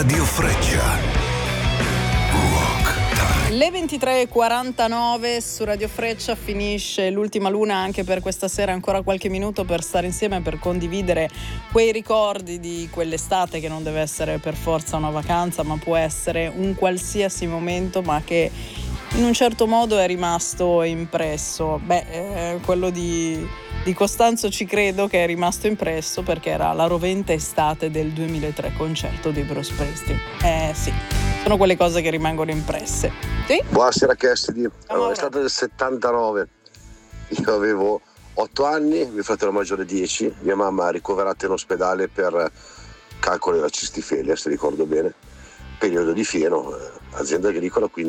Radio Freccia. Le 23:49 su Radio Freccia finisce l'ultima luna anche per questa sera, ancora qualche minuto per stare insieme, per condividere quei ricordi di quell'estate che non deve essere per forza una vacanza, ma può essere un qualsiasi momento, ma che in un certo modo è rimasto impresso. Quello di Costanzo ci credo che è rimasto impresso perché era la rovente estate del 2003, concerto di Bruce Springsteen. Sì, sono quelle cose che rimangono impresse. Sì? Buonasera Cassidy, allora, è l'estate del 79, io avevo 8 anni, mio fratello maggiore 10, mia mamma ricoverata in ospedale per calcolo della cistifellea, se ricordo bene, periodo di fieno, azienda agricola, quindi